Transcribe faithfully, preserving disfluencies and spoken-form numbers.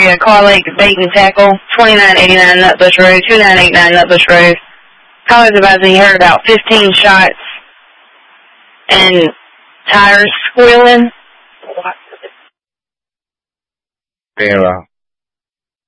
area, Car Lake, Bait and Tackle, twenty-nine eighty-nine Nutbush Road, two nine eight nine Nutbush Road. Callers advising he heard about fifteen shots and tires squealing. Very well.